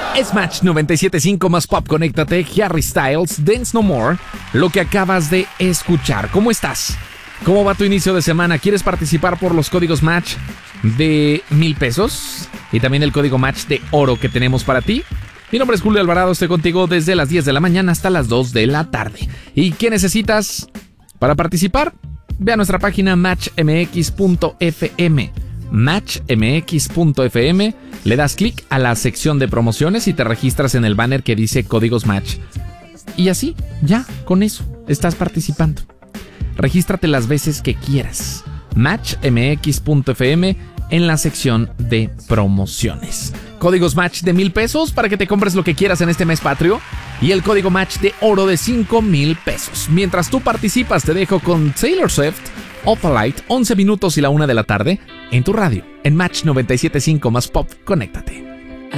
Es Match 97.5 más pop. Conéctate. Harry Styles, Dance No More. Lo que acabas de escuchar. ¿Cómo estás? ¿Cómo va tu inicio de semana? ¿Quieres participar por los códigos Match de 1,000 pesos? Y también el código Match de oro que tenemos para ti. Mi nombre es Julio Alvarado. Estoy contigo desde las 10 de la mañana hasta las 2 de la tarde. ¿Y qué necesitas para participar? Ve a nuestra página matchmx.fm. matchmx.fm, le das clic a la sección de promociones y te registras en el banner que dice Códigos Match. Y así, ya, con eso, estás participando. Regístrate las veces que quieras. matchmx.fm en la sección de promociones. Códigos Match de 1,000 pesos para que te compres lo que quieras en este mes patrio. Y el código Match de oro de 5,000 pesos. Mientras tú participas, te dejo con Taylor Swift, Opalite, 11 minutos y la 1 de la tarde, en tu radio, en Match 97.5 más pop. Conéctate.